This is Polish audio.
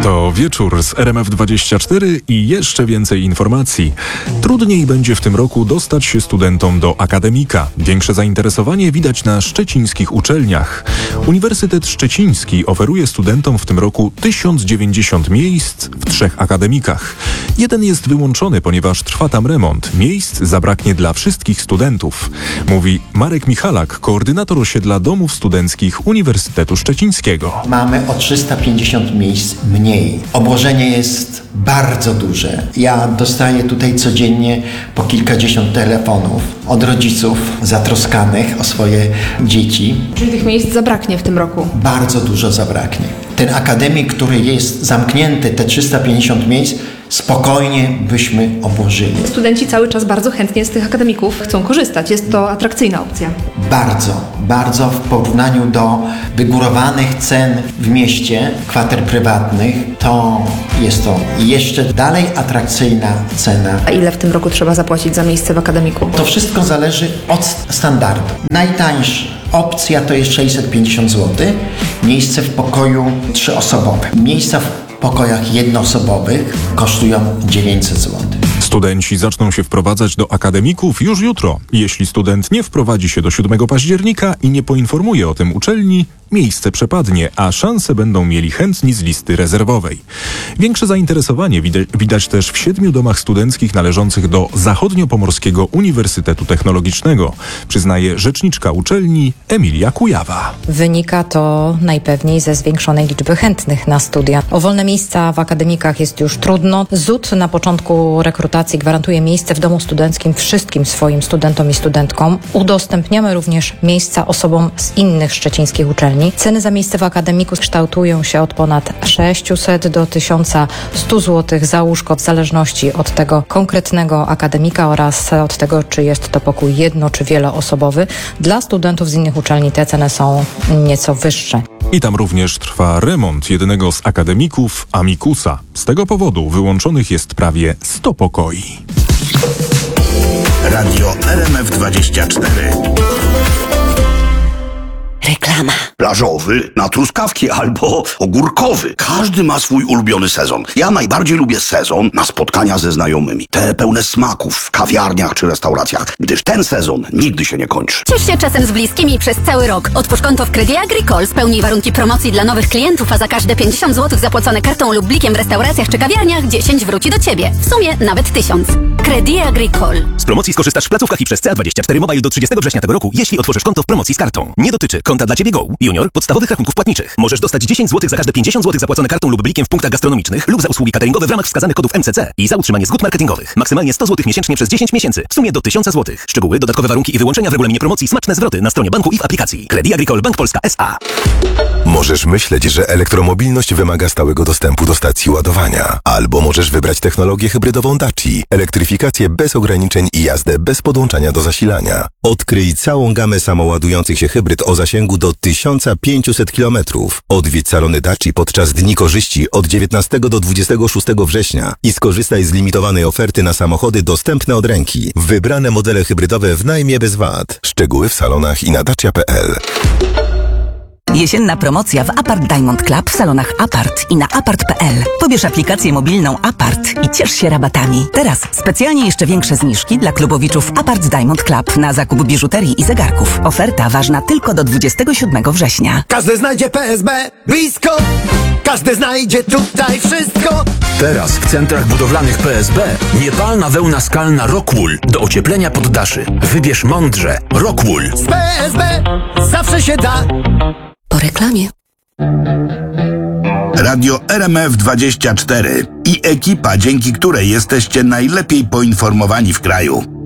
To wieczór z RMF24 i jeszcze więcej informacji. Trudniej będzie w tym roku dostać się studentom do akademika. Większe zainteresowanie widać na szczecińskich uczelniach. Uniwersytet Szczeciński oferuje studentom w tym roku 1090 miejsc w 3 akademikach. Jeden jest wyłączony, ponieważ trwa tam remont. Miejsc zabraknie dla wszystkich studentów, mówi Marek Michalak, koordynator osiedla domów studenckich Uniwersytetu Szczecińskiego. Mamy o 350 miejsc mniej. Obłożenie jest bardzo duże. Ja dostaję tutaj codziennie po kilkadziesiąt telefonów od rodziców zatroskanych o swoje dzieci. Czyli tych miejsc zabraknie w tym roku? Bardzo dużo zabraknie. Ten akademik, który jest zamknięty, te 350 miejsc, spokojnie byśmy obłożyli. Studenci cały czas bardzo chętnie z tych akademików chcą korzystać. Jest to atrakcyjna opcja. Bardzo w porównaniu do wygórowanych cen w mieście, kwater prywatnych, to jest to jeszcze dalej atrakcyjna cena. A ile w tym roku trzeba zapłacić za miejsce w akademiku? To wszystko zależy od standardu. Najtańsza opcja to jest 650 zł. Miejsce w pokoju 3-osobowe. Miejsca w pokojach jednoosobowych kosztują 900 zł. Studenci zaczną się wprowadzać do akademików już jutro. Jeśli student nie wprowadzi się do 7 października i nie poinformuje o tym uczelni, miejsce przepadnie, a szanse będą mieli chętni z listy rezerwowej. Większe zainteresowanie widać też w 7 domach studenckich należących do Zachodniopomorskiego Uniwersytetu Technologicznego, przyznaje rzeczniczka uczelni Emilia Kujawa. Wynika to najpewniej ze zwiększonej liczby chętnych na studia. O wolne miejsca w akademikach jest już trudno. ZUT na początku rekrutacji gwarantuje miejsce w domu studenckim wszystkim swoim studentom i studentkom. Udostępniamy również miejsca osobom z innych szczecińskich uczelni. Ceny za miejsce w akademiku kształtują się od ponad 600 do 1100 zł za łóżko w zależności od tego konkretnego akademika oraz od tego, czy jest to pokój jedno- czy wieloosobowy. Dla studentów z innych uczelni te ceny są nieco wyższe. I tam również trwa remont jednego z akademików, Amikusa. Z tego powodu wyłączonych jest prawie 100 pokoi. Radio RMF24. Reklama. Plażowy na truskawki albo ogórkowy. Każdy ma swój ulubiony sezon. Ja najbardziej lubię sezon na spotkania ze znajomymi. Te pełne smaków w kawiarniach czy restauracjach, gdyż ten sezon nigdy się nie kończy. Ciesz się czasem z bliskimi przez cały rok. Otwórz konto w Credit Agricole, spełnij warunki promocji dla nowych klientów, a za każde 50 zł zapłacone kartą lub blikiem w restauracjach czy kawiarniach 10 wróci do Ciebie. W sumie nawet 1000. Credit Agricole. Z promocji skorzystasz w placówkach i przez CA24 Mobile do 30 września tego roku, jeśli otworzysz konto w promocji z kartą. Nie dotyczy konta dla Ciebie Go, Junior, podstawowych rachunków płatniczych. Możesz dostać 10 zł za każde 50 zł zapłacone kartą lub blikiem w punktach gastronomicznych lub za usługi cateringowe w ramach wskazanych kodów MCC i za utrzymanie zgód marketingowych. Maksymalnie 100 zł miesięcznie przez 10 miesięcy. W sumie do 1000 zł. Szczegóły, dodatkowe warunki i wyłączenia w regulaminie promocji, smaczne zwroty na stronie banku i w aplikacji. Credit Agricole Bank Polska S.A. Możesz myśleć, że elektromobilność wymaga stałego dostępu do stacji ładowania. Albo możesz wybrać technologię hybrydową Daci, elektryfikację bez ograniczeń i jazdę bez podłączania do zasilania. Odkryj całą gamę samoładujących się hybryd o zasięgu do 1500 km. Odwiedź salony Daci podczas Dni Korzyści od 19 do 26 września i skorzystaj z limitowanej oferty na samochody dostępne od ręki. Wybrane modele hybrydowe w najmie bez VAT. Szczegóły w salonach i na dacia.pl. Jesienna promocja w Apart Diamond Club w salonach Apart i na apart.pl. Pobierz aplikację mobilną Apart i ciesz się rabatami. Teraz specjalnie jeszcze większe zniżki dla klubowiczów Apart Diamond Club na zakup biżuterii i zegarków. Oferta ważna tylko do 27 września. Każdy znajdzie PSB blisko. Każdy znajdzie tutaj wszystko. Teraz w centrach budowlanych PSB niepalna wełna skalna Rockwool do ocieplenia poddaszy. Wybierz mądrze. Rockwool. Z PSB zawsze się da. Po reklamie. Radio RMF24 i ekipa, dzięki której jesteście najlepiej poinformowani w kraju.